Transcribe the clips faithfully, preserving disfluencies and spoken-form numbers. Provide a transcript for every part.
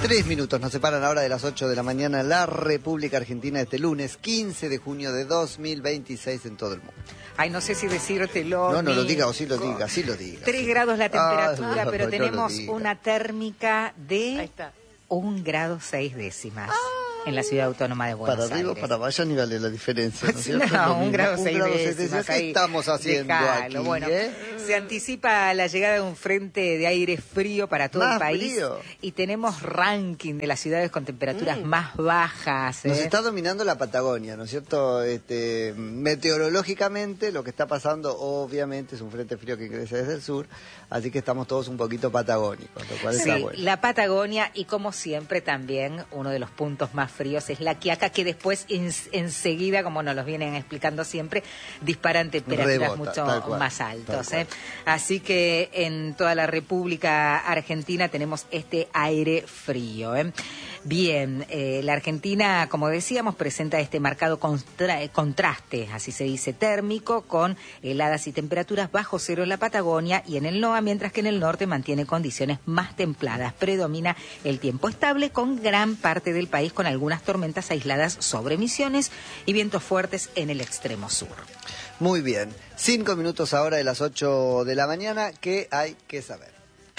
Tres minutos nos separan ahora de las ocho de la mañana en la República Argentina este lunes quince de junio de dos mil veintiséis en todo el mundo. Ay, no sé si decírtelo. No, no ni... lo diga o sí lo diga, sí lo diga. Tres sí. grados la temperatura, ah, pero no, tenemos no una térmica de Ahí está. un grado seis décimas. En la ciudad autónoma de Buenos Aires. Para arriba, Aires. para allá ni vale la diferencia, ¿no es cierto? No, un grado seis décimas. ¿Qué estamos haciendo Dejalo. aquí? Bueno, ¿eh? se anticipa la llegada de un frente de aire frío para todo más el país. Frío. Y tenemos ranking de las ciudades con temperaturas mm. más bajas. ¿eh? Nos está dominando la Patagonia, ¿no es cierto? Este, meteorológicamente lo que está pasando obviamente es un frente frío que crece desde el sur, así que estamos todos un poquito patagónicos, lo cual sí, está bueno. La Patagonia y como siempre también uno de los puntos más fríos es la Quiaca, que después en, enseguida, como nos los vienen explicando siempre, disparan temperaturas Rebota, mucho cual, más altos. ¿eh? Así que en toda la República Argentina tenemos este aire frío. ¿eh? Bien, eh, la Argentina, como decíamos, presenta este marcado contra contraste, así se dice, térmico, con heladas y temperaturas bajo cero en la Patagonia y en el NOA, mientras que en el norte mantiene condiciones más templadas. Predomina el tiempo estable con gran parte del país, con algunas tormentas aisladas sobre Misiones y vientos fuertes en el extremo sur. Muy bien, cinco minutos ahora de las ocho de la mañana, ¿qué hay que saber?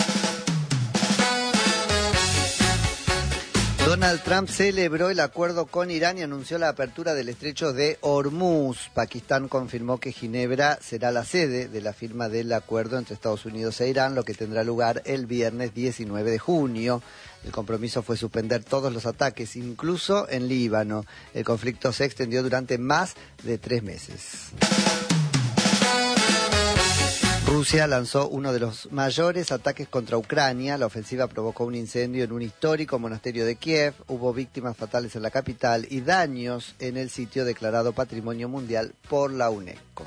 Donald Trump celebró el acuerdo con Irán y anunció la apertura del estrecho de Hormuz. Pakistán confirmó que Ginebra será la sede de la firma del acuerdo entre Estados Unidos e Irán, lo que tendrá lugar el viernes diecinueve de junio. El compromiso fue suspender todos los ataques, incluso en Líbano. El conflicto se extendió durante más de tres meses. Rusia lanzó uno de los mayores ataques contra Ucrania. La ofensiva provocó un incendio en un histórico monasterio de Kiev. Hubo víctimas fatales en la capital y daños en el sitio declarado Patrimonio Mundial por la UNESCO.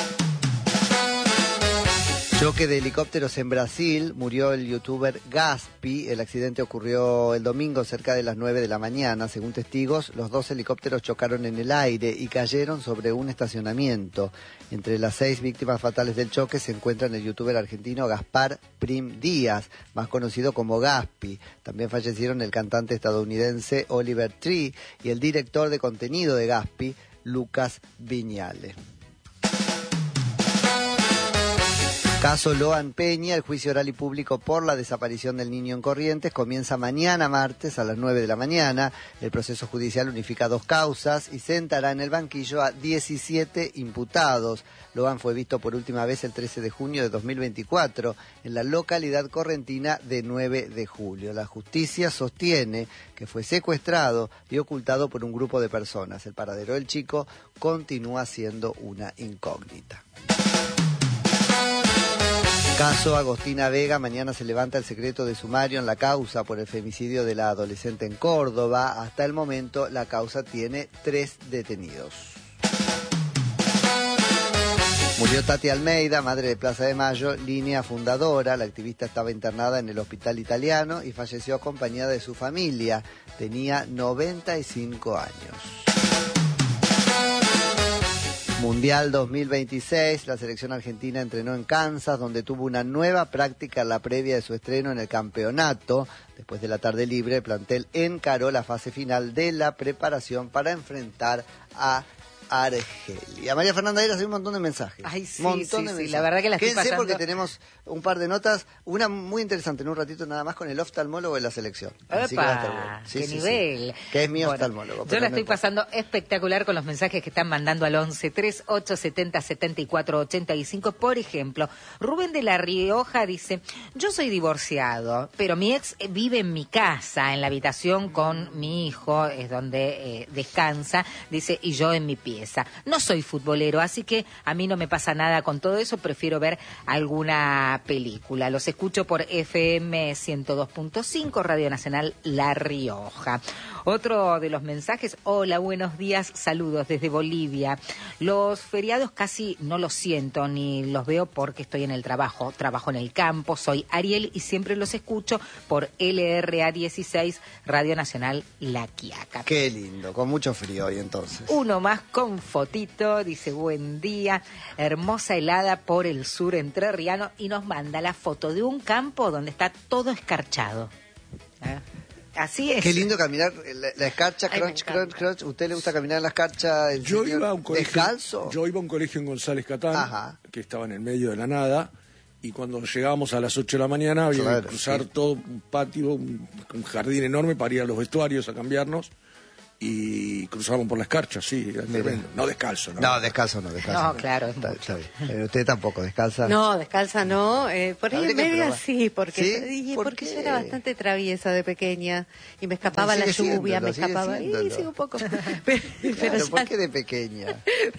Choque de helicópteros en Brasil, murió el youtuber Gaspi. El accidente ocurrió el domingo cerca de las nueve de la mañana. Según testigos, los dos helicópteros chocaron en el aire y cayeron sobre un estacionamiento. Entre las seis víctimas fatales del choque se encuentran el youtuber argentino Gaspar Prim Díaz, más conocido como Gaspi. También fallecieron el cantante estadounidense Oliver Tree y el director de contenido de Gaspi, Lucas Viñales. Caso Loan Peña, el juicio oral y público por la desaparición del niño en Corrientes comienza mañana martes a las nueve de la mañana. El proceso judicial unifica dos causas y sentará en el banquillo a diecisiete imputados. Loan fue visto por última vez el trece de junio de dos mil veinticuatro en la localidad correntina de nueve de julio. La justicia sostiene que fue secuestrado y ocultado por un grupo de personas. El paradero del chico continúa siendo una incógnita. Caso Agostina Vega, mañana se levanta el secreto de sumario en la causa por el femicidio de la adolescente en Córdoba. Hasta el momento la causa tiene tres detenidos. Murió Tati Almeida, madre de Plaza de Mayo, línea fundadora. La activista estaba internada en el hospital italiano y falleció acompañada de su familia. Tenía noventa y cinco años. Mundial dos mil veintiséis, la selección argentina entrenó en Kansas, donde tuvo una nueva práctica en la previa de su estreno en el campeonato. Después de la tarde libre, el plantel encaró la fase final de la preparación para enfrentar a Argelia. María Fernanda Eras, hay un montón de mensajes. Ay, sí, montón sí, de sí, mensajes. la verdad que la estoy Quédense pasando... porque tenemos un par de notas, una muy interesante en un ratito nada más con el oftalmólogo de la selección. Así que va a estar bueno. Sí, ¡Qué sí, nivel! Sí. Que es mi bueno, oftalmólogo. Yo la no estoy pasando espectacular con los mensajes que están mandando al once treinta y ocho setenta setenta y cuatro ochenta y cinco. Por ejemplo, Rubén de La Rioja dice: yo soy divorciado, pero mi ex vive en mi casa, en la habitación con mi hijo, es donde eh, descansa, dice, y yo en mi pieza. No soy futbolero, así que a mí no me pasa nada con todo eso, prefiero ver alguna película. Los escucho por F M ciento dos punto cinco, Radio Nacional La Rioja. Otro de los mensajes: hola, buenos días, saludos desde Bolivia. Los feriados casi no los siento ni los veo porque estoy en el trabajo, trabajo en el campo, soy Ariel y siempre los escucho por L R A dieciséis, Radio Nacional La Quiaca. Qué lindo, con mucho frío hoy entonces. Uno más con fotito, dice: buen día, hermosa helada por el sur entrerriano, y nos manda la foto de un campo donde está todo escarchado. ¿Eh? Así es. Qué lindo caminar la, la escarcha, Ay, me crunch, encanta. crunch, crunch. ¿Usted le gusta caminar en la escarcha? el Yo señor iba a un colegio, descalzo? yo iba a un colegio en González Catán, Ajá. que estaba en el medio de la nada, y cuando llegábamos a las ocho de la mañana había Claro, que cruzar sí. todo un patio, un, un jardín enorme para ir a los vestuarios a cambiarnos, y cruzábamos por la escarcha, sí, era Mira. tremendo. No descalzo, ¿no? No, descalzo no, descalzo. No, claro, es Está, mucho. está bien. Eh, Usted tampoco, descalza. No, descalza no. Eh, por ahí Habría en que media probar. sí, porque, ¿Sí? y ¿Por porque qué? yo era bastante traviesa de pequeña y me escapaba Sigue la lluvia, siéndolo, me sigue escapaba. Y siéndolo. sí, un poco. Pero, pero Claro, ya- ¿por qué de pequeña?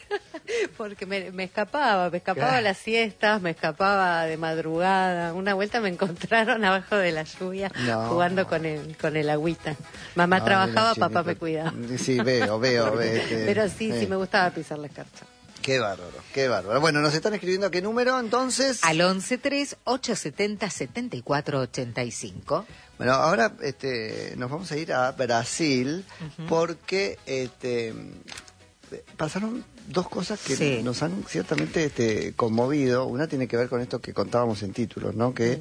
porque me, me escapaba, me escapaba Claro. a las siestas, me escapaba de madrugada. Una vuelta me encontraron abajo de la lluvia No. jugando con el, con el agüita. Mamá No, trabajaba, era papá chiquito. me cuidaba. Sí, veo, veo. ve, este, Pero sí, sí eh. me gustaba pisar la escarcha. Qué bárbaro, qué bárbaro. Bueno, nos están escribiendo a qué número entonces. Al once tres ocho setenta setenta y cuatro ochenta y cinco. Bueno, ahora este, nos vamos a ir a Brasil porque este, pasaron dos cosas que Sí. nos han ciertamente este, conmovido. Una tiene que ver con esto que contábamos en títulos, ¿no? Que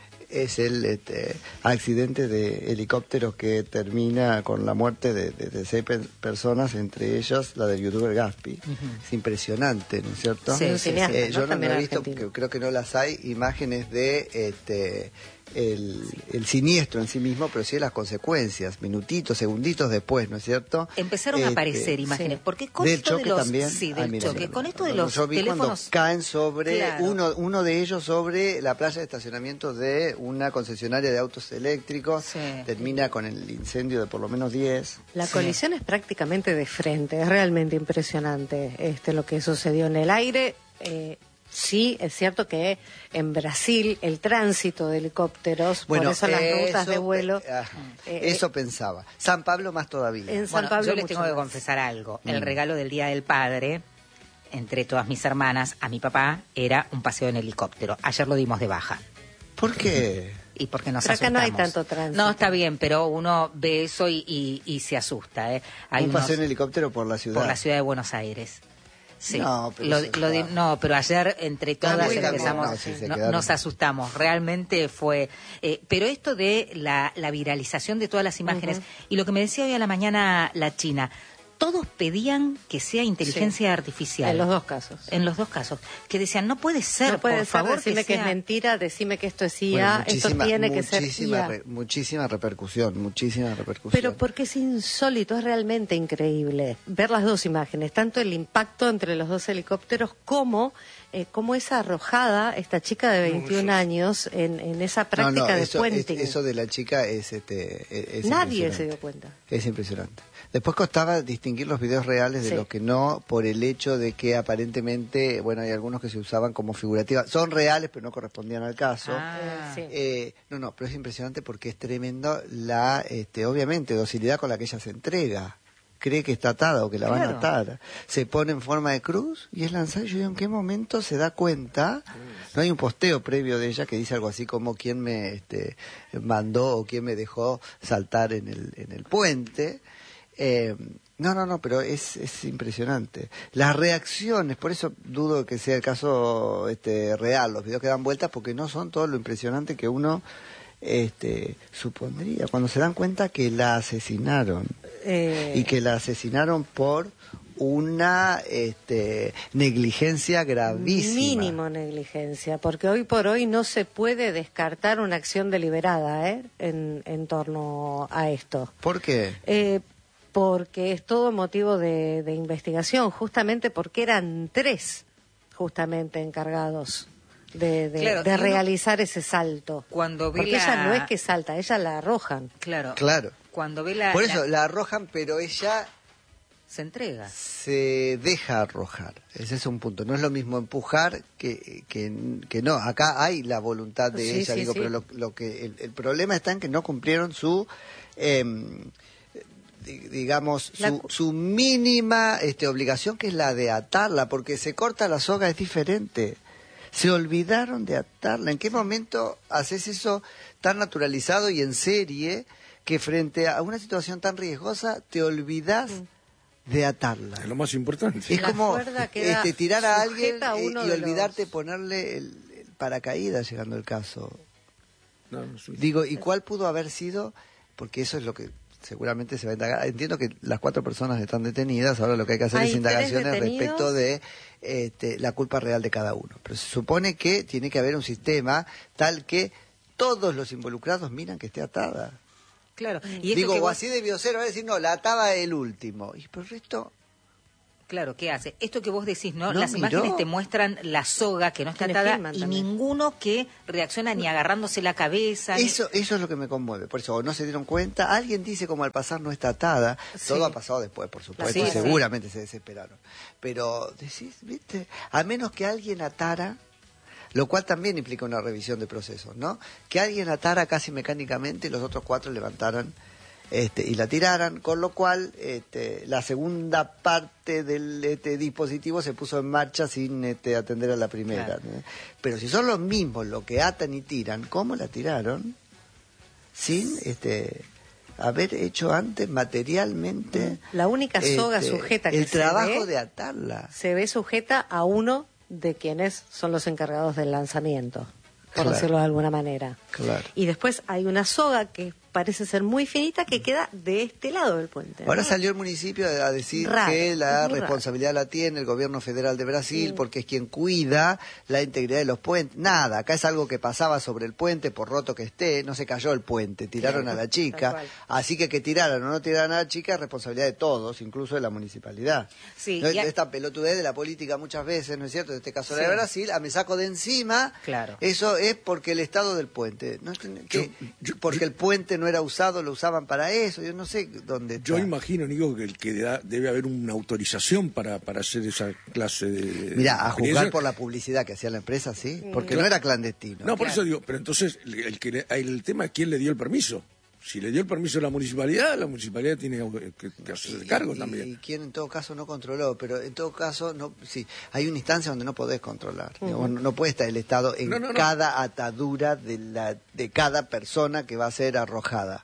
es el este, accidente de helicóptero que termina con la muerte de, de- de seis pe- personas, entre ellas la del youtuber Gaspi. Es impresionante, ¿no es cierto? Sí, Un sí, cineasta, Eh, ¿no? yo no, También no he visto, argentino. porque creo que no las hay, imágenes de este el, el siniestro en sí mismo, pero sí de las consecuencias, minutitos, segunditos después, ¿no es cierto? Empezaron a Este, aparecer imágenes, sí. porque con del esto choque de los también. sí, Ah, del mira, choque, mira, con mira. esto de No, los yo vi teléfonos cuando caen sobre Claro. uno uno de ellos sobre la playa de estacionamiento de una concesionaria de autos eléctricos, Sí. termina con el incendio de por lo menos diez. La Sí. colisión es prácticamente de frente, es realmente impresionante este lo que sucedió en el aire. Eh, sí, es cierto que en Brasil el tránsito de helicópteros, por eso las rutas de vuelo, pe- ah, eh, eso pensaba. San Pablo más todavía. En San Bueno, Pablo yo les mucho tengo que más. confesar algo. Mm. El regalo del Día del Padre, entre todas mis hermanas, a mi papá, era un paseo en helicóptero. Ayer lo dimos de baja. ¿Por qué? Y porque nos Pero acá no hay asustamos. tanto tránsito. No, está bien, pero uno ve eso y, y- y se asusta. ¿eh? Hay Un unos- paseo en helicóptero por la ciudad. por la ciudad de Buenos Aires. Sí. No, pero Lo- eso lo di- está- no, pero ayer entre todas También, empezamos, también, no, sí, se no- quedaron. nos asustamos. Realmente fue. eh, pero esto de la, la viralización de todas las imágenes y lo que me decía hoy a la mañana la China, todos pedían que sea inteligencia artificial. en los dos casos. En los dos casos. Que decían, no puede ser, No puede por ser, favor, decime que, sea... es mentira, decime que esto es I Bueno, A, esto muchísima- tiene que ser I muchísima A. re- muchísima repercusión, muchísima repercusión. Pero porque es insólito, es realmente increíble ver las dos imágenes, tanto el impacto entre los dos helicópteros como eh, como esa arrojada esta chica de veintiún años en, en esa No, práctica no, de eso, puenting. es- eso de la chica es, este, es- es Nadie impresionante. se dio cuenta. Es impresionante. Después costaba distinguir los videos reales de Sí. los que no, por el hecho de que aparentemente, bueno, hay algunos que se usaban como figurativas. Son reales, pero no correspondían al caso. Ah. Sí. Eh, no, no, pero es impresionante porque es tremendo la, este, obviamente, docilidad con la que ella se entrega. Cree que está atada o que la van a Claro. atar. Se pone en forma de cruz y es lanzada. Yo digo, ¿en qué momento se da cuenta? No hay un posteo previo de ella que dice algo así como quién me este, mandó o quién me dejó saltar en el, en el puente. Eh, no, no, no, pero es, es impresionante. Las reacciones, por eso dudo que sea el caso este, real, los videos que dan vueltas, porque no son todo lo impresionante que uno este, supondría. Cuando se dan cuenta que la asesinaron Eh, y que la asesinaron por una este, negligencia gravísima. Mínimo negligencia, porque hoy por hoy no se puede descartar una acción deliberada ¿eh? en, en torno a esto. ¿Por qué? Eh, porque es todo motivo de, de investigación, justamente porque eran tres justamente encargados de, de- Claro, de y uno- realizar ese salto. Cuando ve Porque la- ella no es que salta, ella la arrojan. Claro. Claro. Cuando ve la... Por eso la- la arrojan, pero ella se entrega. se deja arrojar. Ese es un punto. No es lo mismo empujar que, que, que no. Acá hay la voluntad de Sí, ella, sí, digo, sí. pero lo, lo que el, el problema está en que no cumplieron su em, di- digamos La su, cu- su mínima este, obligación, que es la de atarla, porque se corta la soga es diferente. Se olvidaron de atarla. ¿En qué momento haces eso tan naturalizado y en serie que frente a una situación tan riesgosa te olvidas de atarla? Es lo más importante. Es La como cuerda queda este, tirar a alguien sujeta a eh, uno y de olvidarte los- ponerle el, el paracaídas llegando el caso. No, no, sí. Digo, ¿y cuál pudo haber sido? porque eso es lo que seguramente se va a indagar. Entiendo que las cuatro personas están detenidas, ahora lo que hay que hacer es indagaciones respecto de este, la culpa real de cada uno. Pero se supone que tiene que haber un sistema tal que todos los involucrados miran que esté atada. Claro. ¿Y Digo, que o vos... así debió ser, va a decir, no, la ataba el último. Y por el resto... Claro, ¿qué hace? Esto que vos decís, ¿no? No Las miró. imágenes te muestran la soga que no está atada y también. Ninguno que reacciona ni agarrándose la cabeza. Eso ni... eso es lo que me conmueve. Por eso, no se dieron cuenta. Alguien dice como al pasar no está atada. Sí. Todo ha pasado después, por supuesto. Sí, seguramente sí. Se desesperaron. Pero decís, ¿viste? A menos que alguien atara, lo cual también implica una revisión de procesos, ¿no? Que alguien atara casi mecánicamente y los otros cuatro levantaran Este, y la tiraran, con lo cual este, la segunda parte del este, dispositivo se puso en marcha sin este, atender a la primera. Claro. ¿no? Pero si son los mismos los que atan y tiran, ¿cómo la tiraron? Sin este, haber hecho antes materialmente... La única soga este, sujeta que el se trabajo ve, de atarla. Se ve sujeta a uno de quienes son los encargados del lanzamiento, por claro. decirlo de alguna manera. Claro. Y después hay una soga que parece ser muy finita que queda de este lado del puente. Ahora ¿no? salió el municipio a decir raro, que la responsabilidad raro. la tiene el gobierno federal de Brasil, sí. porque es quien cuida la integridad de los puentes. Nada, acá es algo que pasaba sobre el puente, por roto que esté, no se cayó el puente, tiraron claro, a la chica. Así que que tiraran o no tiraran a la chica es responsabilidad de todos, incluso de la municipalidad. Sí, ¿no? ya... Esta pelotudez de la política muchas veces, ¿no es cierto? En este caso sí. la de Brasil, a me saco de encima, claro. eso es porque el estado del puente. ¿no? Que, yo, yo, porque yo... el puente no era usado, lo usaban para eso, yo no sé dónde está. Yo imagino, Nico, que, el que da, debe haber una autorización para, para hacer esa clase de... Mira, a juzgar por la publicidad que hacía la empresa, sí, porque claro. no era clandestino. No, por claro. eso digo, pero entonces el, el, que le, el tema es quién le dio el permiso. Si le dio el permiso a la municipalidad, la municipalidad tiene que, que hacerse cargo y, también. Y quien en todo caso no controló, pero en todo caso, no, sí, hay una instancia donde no podés controlar. Uh-huh. Digamos, no, no puede estar el Estado en no, no, no. cada atadura de, la, de cada persona que va a ser arrojada.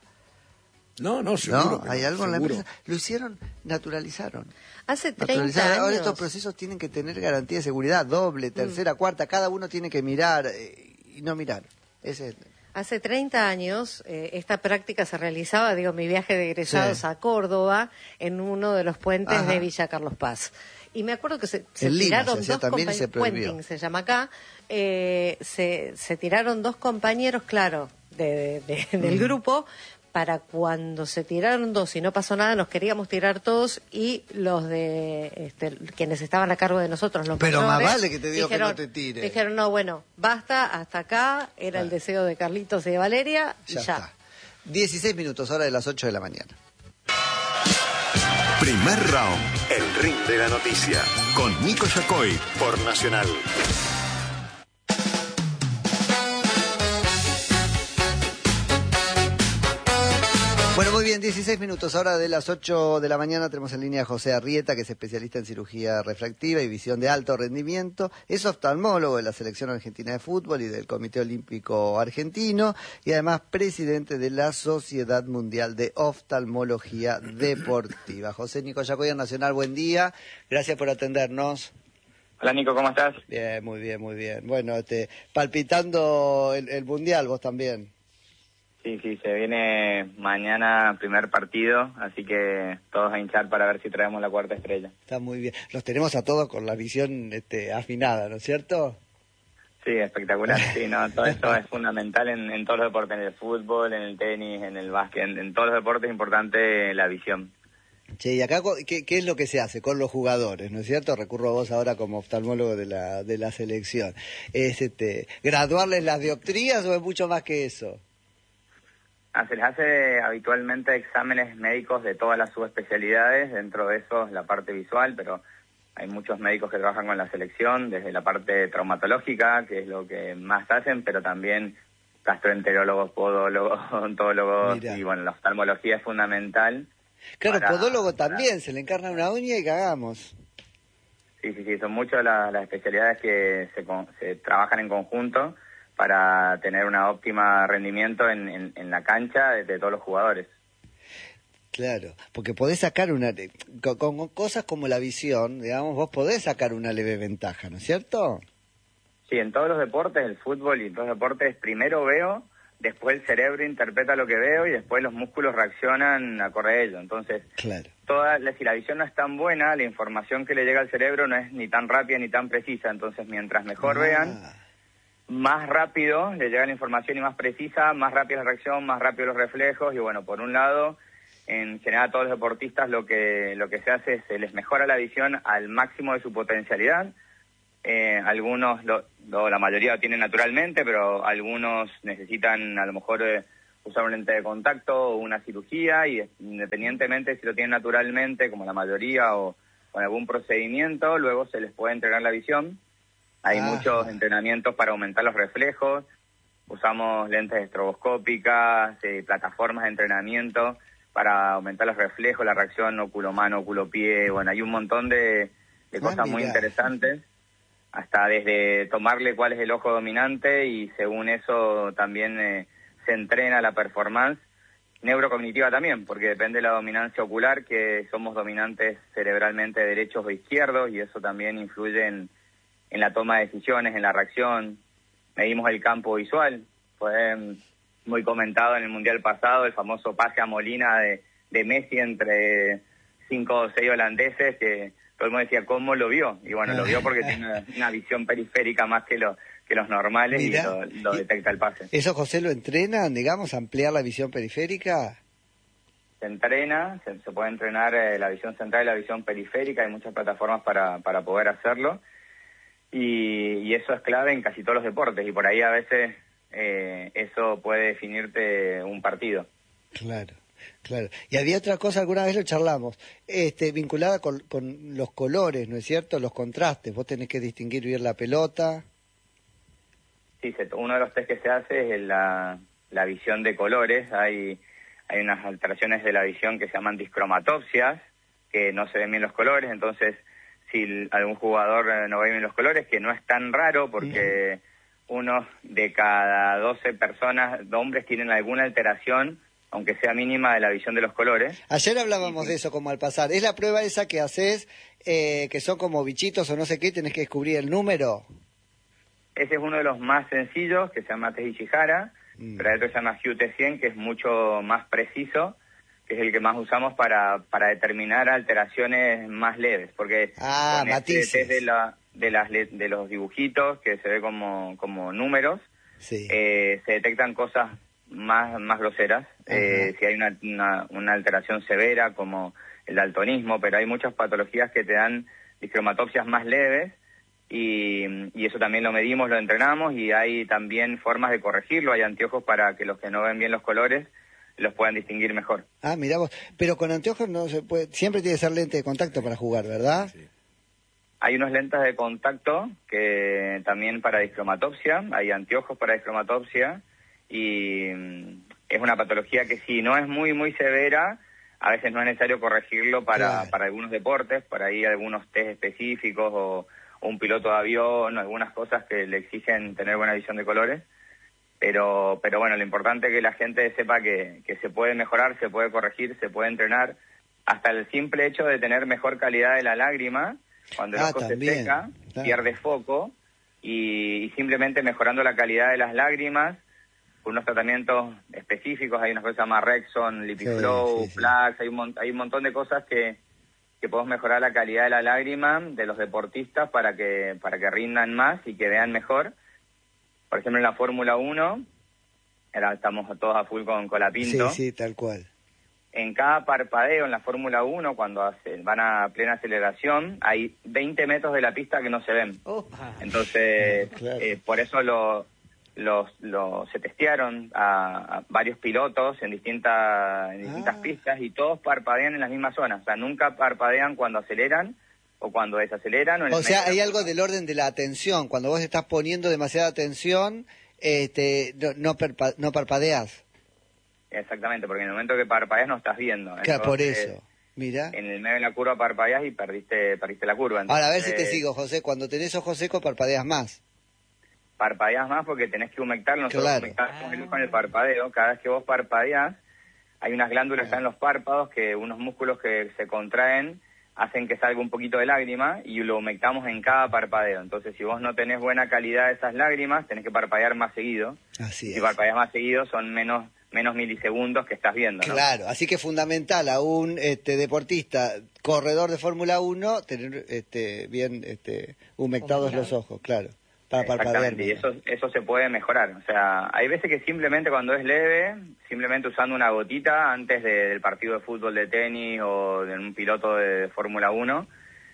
No, no, seguro. ¿No? Hay no, algo seguro. en la empresa. Lo hicieron, naturalizaron. Hace treinta naturalizaron. años. Ahora estos procesos tienen que tener garantía de seguridad, doble, tercera, mm. cuarta. Cada uno tiene que mirar eh, y no mirar. Ese es... Hace treinta años eh, esta práctica se realizaba, digo, mi viaje de egresados sí. a Córdoba, en uno de los puentes Ajá. de Villa Carlos Paz. Y me acuerdo que se, se tiraron se dos compañeros, puenting se llama acá, eh, se, se tiraron dos compañeros, claro, de, de, de, del mm. grupo, para cuando se tiraron dos y no pasó nada, nos queríamos tirar todos y los de este, quienes estaban a cargo de nosotros, los Pero mayores, más vale que te digo dijeron, que no te tires. Dijeron, no, bueno, basta, hasta acá, era ah. el deseo de Carlitos y de Valeria, y ya. ya. Está. dieciséis minutos, hora de las ocho de la mañana. Primer round, el ring de la noticia, con Nico Yacoy, por Nacional. Bueno, muy bien, dieciséis minutos, ahora de las ocho de la mañana tenemos en línea a José Arrieta, que es especialista en cirugía refractiva y visión de alto rendimiento, es oftalmólogo de la Selección Argentina de Fútbol y del Comité Olímpico Argentino y además presidente de la Sociedad Mundial de Oftalmología Deportiva. José Nico Yacoy, Nacional, buen día, gracias por atendernos. Hola Nico, ¿cómo estás? Bien, muy bien, muy bien. Bueno, este, palpitando el, el Mundial, vos también. Sí, sí, se viene mañana primer partido, así que todos a hinchar para ver si traemos la cuarta estrella. Está muy bien. Los tenemos a todos con la visión este, afinada, ¿no es cierto? Sí, espectacular. Sí, no, todo esto es fundamental en, en todos los deportes, en el fútbol, en el tenis, en el básquet, en, en todos los deportes es importante la visión. Che, y acá, ¿qué, ¿qué es lo que se hace con los jugadores, no es cierto? Recurro a vos ahora como oftalmólogo de la, de la selección. ¿Es este, graduarles las dioptrías o es mucho más que eso? Se les hace habitualmente exámenes médicos de todas las subespecialidades, dentro de eso la parte visual, pero hay muchos médicos que trabajan con la selección, desde la parte traumatológica, que es lo que más hacen, pero también gastroenterólogos, podólogos, odontólogos, Mirá. Y bueno, la oftalmología es fundamental. Claro, para, podólogo también, para... se le encarna una uña y cagamos. Sí, sí, sí, son muchas las, las especialidades que se, se trabajan en conjunto para tener un óptimo rendimiento en, en, en la cancha de, de todos los jugadores. Claro, porque podés sacar una... Con, con cosas como la visión, digamos, vos podés sacar una leve ventaja, ¿no es cierto? Sí, en todos los deportes, el fútbol y en todos los deportes, primero veo después el cerebro interpreta lo que veo y después los músculos reaccionan acorde a ello. Entonces, claro. toda la, si la visión no es tan buena, la información que le llega al cerebro no es ni tan rápida ni tan precisa. Entonces, mientras mejor Ah. vean, más rápido le llega la información y más precisa, más rápida la reacción, más rápido los reflejos. Y bueno, por un lado, en general a todos los deportistas lo que lo que se hace es se les mejora la visión al máximo de su potencialidad. Eh, algunos, lo, lo, la mayoría lo tienen naturalmente, pero algunos necesitan a lo mejor eh, usar un lente de contacto o una cirugía, y independientemente si lo tienen naturalmente, como la mayoría, o con algún procedimiento, luego se les puede entrenar la visión. Hay Ajá. muchos entrenamientos para aumentar los reflejos, usamos lentes estroboscópicas, eh, plataformas de entrenamiento para aumentar los reflejos, la reacción óculo-mano, óculo-pie. Bueno, hay un montón de, de Ah, cosas muy mirá. interesantes, hasta desde tomarle cuál es el ojo dominante y según eso también eh, se entrena la performance neurocognitiva también, porque depende de la dominancia ocular, que somos dominantes cerebralmente derechos o izquierdos, y eso también influye en, en la toma de decisiones, en la reacción. Medimos el campo visual, fue mm, muy comentado en el Mundial pasado, el famoso pase a Molina de, de Messi entre cinco o seis holandeses, que todo el mundo decía, ¿cómo lo vio? Y bueno, lo vio porque tiene una, una visión periférica más que, lo, que los normales. Mirá. Y lo, lo detecta el pase. ¿Eso, José, lo entrenan, digamos, ampliar la visión periférica? Se entrena, se, se puede entrenar eh, la visión central y la visión periférica, hay muchas plataformas para, para poder hacerlo, y, y eso es clave en casi todos los deportes, y por ahí a veces eh, eso puede definirte un partido. Claro. Claro. Y había otra cosa, alguna vez lo charlamos, este, vinculada con, con los colores, ¿no es cierto? Los contrastes. Vos tenés que distinguir bien la pelota. Sí, se, uno de los test que se hace es la, la visión de colores. Hay, hay unas alteraciones de la visión que se llaman discromatopsias, que no se ven bien los colores. Entonces, si algún jugador no ve bien los colores, que no es tan raro porque uno de cada doce personas, hombres, tienen alguna alteración, aunque sea mínima, de la visión de los colores. Ayer hablábamos de eso como al pasar. ¿Es la prueba esa que haces, eh, que son como bichitos o no sé qué, tenés que descubrir el número? Ese es uno de los más sencillos, que se llama test Ishihara, mm. pero hay otro que se llama Hue T cien, que es mucho más preciso, que es el que más usamos para, para determinar alteraciones más leves, porque ah, con este test de, la, de, las, de los dibujitos, que se ve como, como números, sí. eh, se detectan cosas más más groseras, eh, si hay una, una, una alteración severa como el daltonismo, pero hay muchas patologías que te dan discromatopsias más leves, y, y eso también lo medimos, lo entrenamos, y hay también formas de corregirlo. Hay anteojos para que los que no ven bien los colores los puedan distinguir mejor. Ah, mirá vos, pero con anteojos no se puede, siempre tiene que ser lente de contacto para jugar, ¿verdad? Sí. Hay unos lentes de contacto que también para discromatopsia, hay anteojos para discromatopsia, y es una patología que si no es muy, muy severa, a veces no es necesario corregirlo para, claro. para algunos deportes, para ahí algunos test específicos, o, o un piloto de avión, algunas cosas que le exigen tener buena visión de colores. Pero pero bueno, lo importante es que la gente sepa que, que se puede mejorar, se puede corregir, se puede entrenar, hasta el simple hecho de tener mejor calidad de la lágrima. Cuando el ah, ojo también. se seca, claro. pierde foco, y, y simplemente mejorando la calidad de las lágrimas, con unos tratamientos específicos, hay una cosa que se llama Rexon, Lipiflow, sí, sí, sí. Plax, hay un, hay un montón de cosas que, que podemos mejorar la calidad de la lágrima de los deportistas para que, para que rindan más y que vean mejor. Por ejemplo, en la Fórmula uno, ahora estamos todos a full con Colapinto. Sí, sí, tal cual. En cada parpadeo en la Fórmula uno, cuando hace, van a plena aceleración, hay veinte metros de la pista que no se ven. Opa. Entonces, claro. eh, por eso lo, los, lo, se testearon a, a varios pilotos en distintas, en distintas Ah. pistas, y todos parpadean en las mismas zonas. O sea, nunca parpadean cuando aceleran o cuando desaceleran. O, en el O sea, medio de hay la algo curva. del orden de la atención. Cuando vos estás poniendo demasiada atención, este, no, no, perpa- no parpadeas. Exactamente, porque en el momento que parpadeas no estás viendo. Claro, por Entonces, eso. Mira. En el medio de la curva parpadeas y perdiste perdiste la curva. Entonces, Ahora, a ver si te sigo, José. Cuando tenés ojos secos, parpadeas más. Parpadeas más porque tenés que humectar. Nosotros Claro. humectamos el ojo en el parpadeo. Cada vez que vos parpadeás, hay unas glándulas que están en los párpados, que unos músculos que se contraen hacen que salga un poquito de lágrima y lo humectamos en cada parpadeo. Entonces, si vos no tenés buena calidad de esas lágrimas, tenés que parpadear más seguido. Así es. Si parpadeas más seguido, son menos menos milisegundos que estás viendo, ¿no? Claro, así que es fundamental a un este, deportista, corredor de Fórmula uno, tener este, bien este, humectados los ojos, claro, para parpadear. Exactamente, y eso, eso se puede mejorar. O sea, hay veces que simplemente cuando es leve, simplemente usando una gotita antes de, del partido de fútbol, de tenis o de un piloto de Fórmula uno,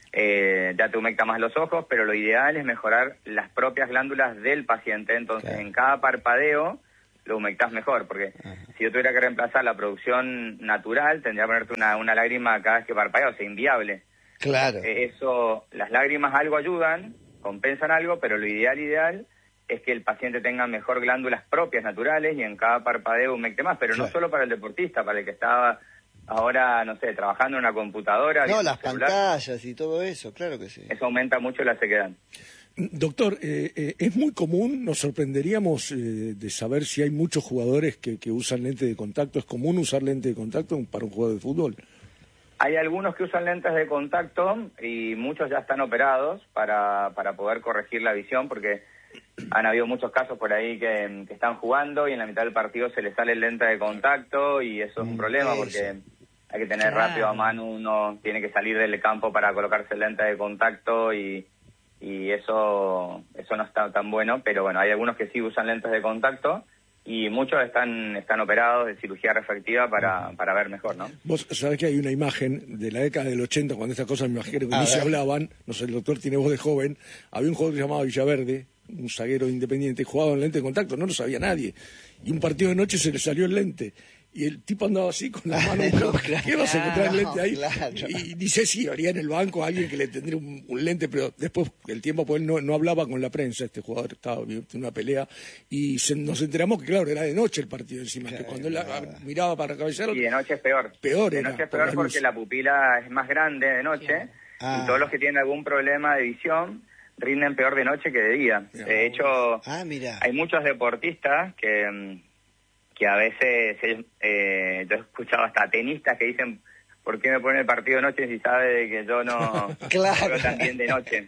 eh, ya te humecta más los ojos, pero lo ideal es mejorar las propias glándulas del paciente. Entonces, claro, en cada parpadeo lo humectás mejor, porque ajá, si yo tuviera que reemplazar la producción natural, tendría que ponerte una, una lágrima cada vez que parpadeo, o sea, inviable. Claro. Eh, eso, las lágrimas algo ayudan, compensan algo, pero lo ideal, ideal es que el paciente tenga mejor glándulas propias naturales y en cada parpadeo humecte más, pero claro, no solo para el deportista, para el que estaba ahora, no sé, trabajando en una computadora. No, las celular, pantallas y todo eso, claro que sí. Eso aumenta mucho la sequedad. Doctor, eh, eh, es muy común, nos sorprenderíamos eh, de saber si hay muchos jugadores que, que usan lente de contacto. ¿Es común usar lente de contacto para un jugador de fútbol? Hay algunos que usan lentes de contacto y muchos ya están operados para, para poder corregir la visión, porque han habido muchos casos por ahí que, que están jugando y en la mitad del partido se les sale el lente de contacto y eso es un problema, porque hay que tener claro, rápido a mano, uno tiene que salir del campo para colocarse el lente de contacto y... y eso eso no está tan bueno, pero bueno, hay algunos que sí usan lentes de contacto y muchos están están operados de cirugía refractiva para, para ver mejor, ¿no? Vos sabés que hay una imagen de la década del ochenta, cuando estas cosas me imagino que ni se hablaban, no sé, el doctor tiene voz de joven, había un jugador que se llamaba Villaverde, un zaguero independiente, jugaba en lente de contacto, no lo sabía nadie, y un partido de noche se le salió el lente. Y el tipo andaba así con la mano, no, claro, ¿qué vas a encontrar el lente ahí? Claro. Y ni sé si habría en el banco alguien que le tendría un, un lente, pero después el tiempo, pues él no, no hablaba con la prensa, este jugador estaba en una pelea, y se, nos enteramos que, claro, era de noche el partido encima, claro, que cuando él la, miraba para cabecear... Y de noche es peor. Peor de era. De noche es peor por porque la pupila es más grande de noche, claro, ah, y todos los que tienen algún problema de visión rinden peor de noche que de día. Mira, de hecho, ah, mira, hay muchos deportistas que... que a veces, eh, yo he escuchado hasta tenistas que dicen, ¿por qué me pone el partido de noche si sabe de que yo no claro, juego también de noche?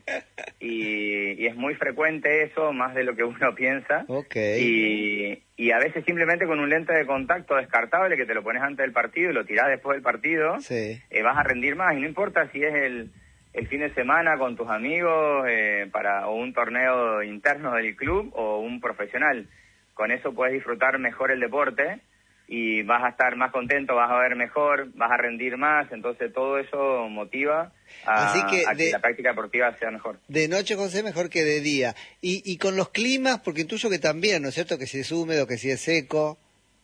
Y, y es muy frecuente eso, más de lo que uno piensa. Okay. Y, y a veces simplemente con un lente de contacto descartable que te lo pones antes del partido y lo tirás después del partido, sí, eh, vas a rendir más. Y no importa si es el, el fin de semana con tus amigos eh, para o un torneo interno del club o un profesional. Con eso puedes disfrutar mejor el deporte y vas a estar más contento, vas a ver mejor, vas a rendir más, entonces todo eso motiva a, Así que, a que de, la práctica deportiva sea mejor. De noche, José, mejor que de día. Y, y con los climas, porque intuyo que también, ¿no es cierto?, que si es húmedo, que si es seco.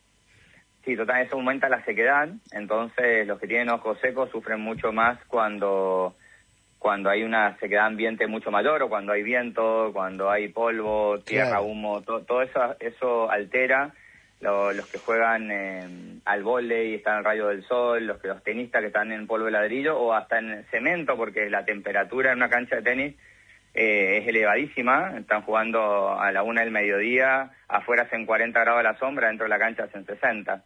Sí, total, eso aumenta la sequedad, entonces los que tienen ojos secos sufren mucho más cuando... cuando hay una sequedad ambiente mucho mayor o cuando hay viento, cuando hay polvo, tierra, claro, humo, to, todo eso eso altera lo, los que juegan eh, al vóley, están al rayo del sol, los que los tenistas que están en polvo de ladrillo o hasta en cemento, porque la temperatura en una cancha de tenis eh, es elevadísima, están jugando a la una del mediodía, afuera hacen cuarenta grados a la sombra, dentro de la cancha hacen sesenta.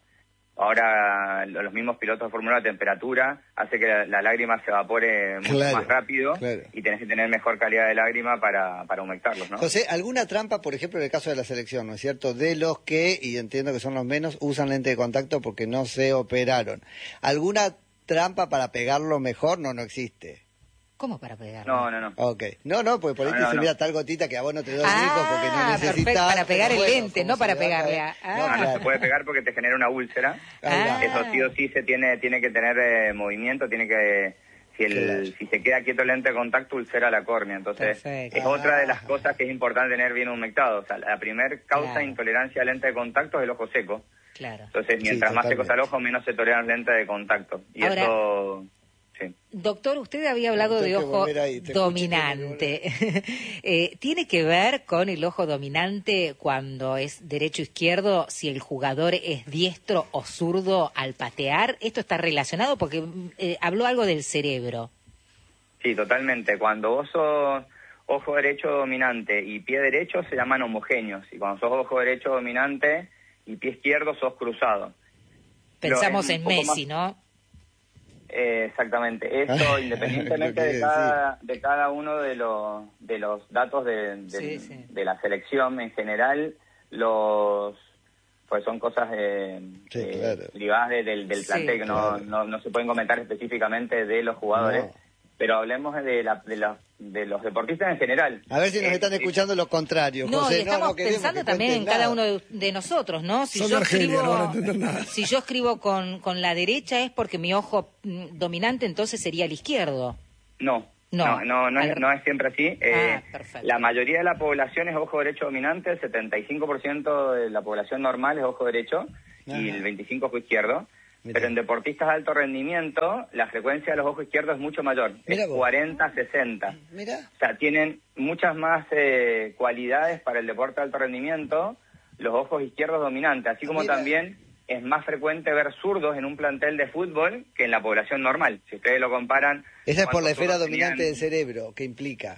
Ahora los mismos pilotos de Fórmula uno, la temperatura hace que la, la lágrima se evapore mucho claro, más rápido, claro, y tenés que tener mejor calidad de lágrima para, para humectarlos, ¿no? José, ¿alguna trampa, por ejemplo, en el caso de la selección, ¿no es cierto?, de los que, y entiendo que son los menos, usan lente de contacto porque no se operaron? ¿Alguna trampa para pegarlo mejor? No, no existe. ¿Cómo para pegarlo? No, no, no. Ok. No, no, porque por ahí no, te no, se mira no. tal gotita que a vos no te doy ah, hijo porque no necesitas. Perfecto, para pegar el bueno, lente, no para pegarle a... Ah. No, no se puede pegar porque te genera una úlcera. Ah. Eso sí o sí se tiene tiene que tener eh, movimiento, tiene que... Si el claro. si se queda quieto el lente de contacto, ulcera la córnea. Entonces, perfecto, es otra de las cosas que es importante tener bien humectado. O sea, la primer causa claro. de intolerancia al lente de contacto es el ojo seco. Claro. Entonces, mientras sí, más seco está el ojo, menos se toleran lentes de contacto. Y Ahora, eso... Sí. Doctor, usted había hablado de ojo dominante. eh, ¿Tiene que ver con el ojo dominante cuando es derecho-izquierdo, si el jugador es diestro o zurdo al patear? ¿Esto está relacionado? Porque eh, habló algo del cerebro. Sí, totalmente. Cuando vos sos ojo derecho dominante y pie derecho se llaman homogéneos. Y cuando sos ojo derecho dominante y pie izquierdo sos cruzado. Pensamos en Messi, más... ¿no? Eh, exactamente. Esto, independientemente de cada, de cada uno de los, de los datos de, de, sí, sí. de la selección en general, los pues son cosas eh, sí, eh, claro. privadas de, del, del plantel, sí, que claro. no, no, no se pueden comentar específicamente de los jugadores. No. Pero hablemos de, la, de, la, de los deportistas en general. A ver si nos eh, están escuchando eh, los contrarios, no, José. Y estamos no, no pensando también en nada. Cada uno de, de nosotros, ¿no? Si Son yo Argelia, escribo, no van a entender nada. Si yo escribo con, con la derecha es porque mi ojo mm, dominante entonces sería el izquierdo. No, no, no, no, no, es, no es siempre así. Eh, ah, la mayoría de la población es ojo derecho dominante, el setenta y cinco por ciento de la población normal es ojo derecho ah. y el veinticinco por ciento ojo izquierdo. Mirá. Pero en deportistas de alto rendimiento, la frecuencia de los ojos izquierdos es mucho mayor, Mirá es cuarenta a sesenta. Mirá. O sea, tienen muchas más eh, cualidades para el deporte de alto rendimiento los ojos izquierdos dominantes, así como Mirá. También es más frecuente ver zurdos en un plantel de fútbol que en la población normal. Si ustedes lo comparan... Esa es por la esfera dominante tenían... del cerebro, ¿qué implica?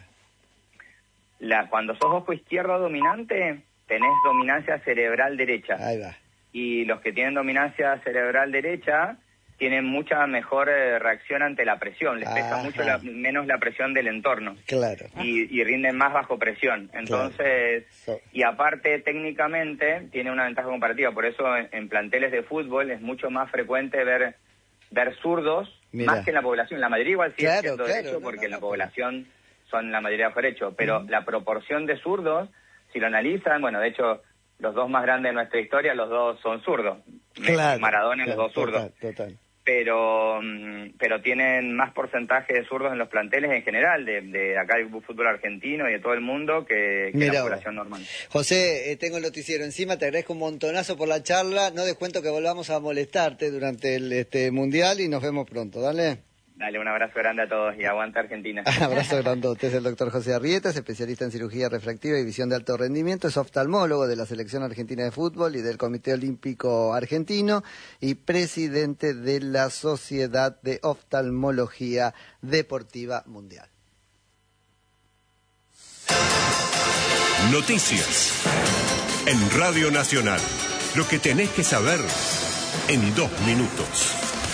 La, cuando sos ojo izquierdo dominante, tenés dominancia cerebral derecha. Ahí va. Y los que tienen dominancia cerebral derecha tienen mucha mejor eh, reacción ante la presión, les pesa Ajá. mucho la, menos la presión del entorno. Claro. Y, y rinden más bajo presión. Entonces, claro. y aparte técnicamente tiene una ventaja comparativa, por eso en, en planteles de fútbol es mucho más frecuente ver ver zurdos, Mira. Más que en la población. La mayoría igual sigue claro, siendo claro, derecho, no, porque no, no, la población no. son la mayoría bajo derecho, pero uh-huh. la proporción de zurdos, si lo analizan, bueno, de hecho... Los dos más grandes de nuestra historia, los dos son zurdos. Claro, Maradona y claro, los dos zurdos. Total, total. Pero pero tienen más porcentaje de zurdos en los planteles en general, de, de acá del fútbol argentino y de todo el mundo, que, que la población normal. José, eh, tengo el noticiero encima, te agradezco un montonazo por la charla. No descuento que volvamos a molestarte durante el este mundial y nos vemos pronto, ¿dale? Dale, un abrazo grande a todos y aguanta Argentina. Abrazo grandote. Es el doctor José Arrieta, especialista en cirugía refractiva y visión de alto rendimiento, es oftalmólogo de la Selección Argentina de Fútbol y del Comité Olímpico Argentino y presidente de la Sociedad de Oftalmología Deportiva Mundial. Noticias en Radio Nacional. Lo que tenés que saber en dos minutos.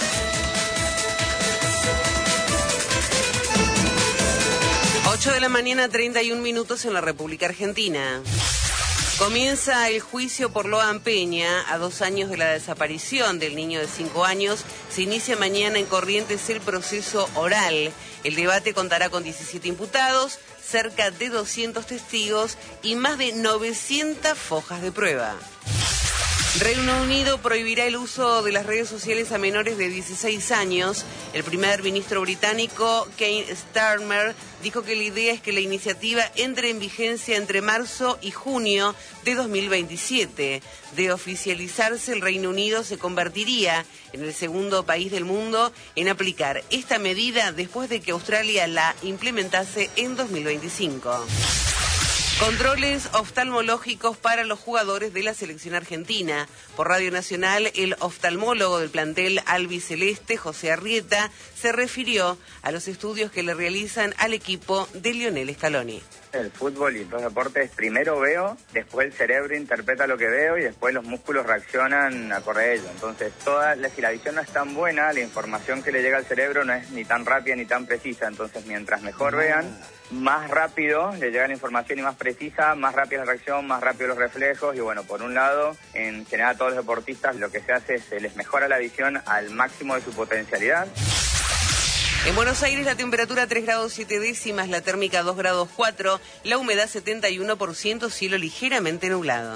ocho de la mañana, treinta y un minutos en la República Argentina. Comienza el juicio por Loan Peña. A dos años de la desaparición del niño de cinco años, se inicia mañana en Corrientes el proceso oral. El debate contará con diecisiete imputados, cerca de doscientos testigos y más de novecientas fojas de prueba. Reino Unido prohibirá el uso de las redes sociales a menores de dieciséis años. El primer ministro británico, Keir Starmer, dijo que la idea es que la iniciativa entre en vigencia entre marzo y junio de dos mil veintisiete. De oficializarse, el Reino Unido se convertiría en el segundo país del mundo en aplicar esta medida después de que Australia la implementase en dos mil veinticinco. Controles oftalmológicos para los jugadores de la selección argentina. Por Radio Nacional, el oftalmólogo del plantel albiceleste, José Arrieta, se refirió a los estudios que le realizan al equipo de Lionel Scaloni. El fútbol y los deportes, primero veo, después el cerebro interpreta lo que veo y después los músculos reaccionan acorde a ello. Entonces, toda la, si la visión no es tan buena, la información que le llega al cerebro no es ni tan rápida ni tan precisa. Entonces, mientras mejor vean, más rápido le llega la información y más precisa, más rápida la reacción, más rápido los reflejos. Y bueno, por un lado, en general a todos los deportistas lo que se hace es se les mejora la visión al máximo de su potencialidad. En Buenos Aires la temperatura tres grados siete décimas, la térmica dos grados cuatro, la humedad setenta y uno por ciento, cielo ligeramente nublado.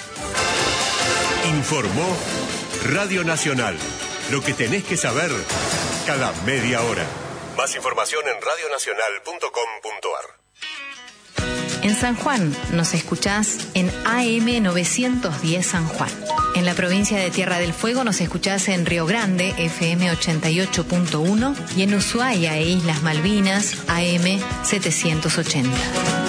Informó Radio Nacional. Lo que tenés que saber cada media hora. Más información en radio nacional punto com punto a r. En San Juan nos escuchás en A M novecientos diez San Juan. En la provincia de Tierra del Fuego nos escuchás en Río Grande, F M ochenta y ocho punto uno, y en Ushuaia e Islas Malvinas, A M setecientos ochenta.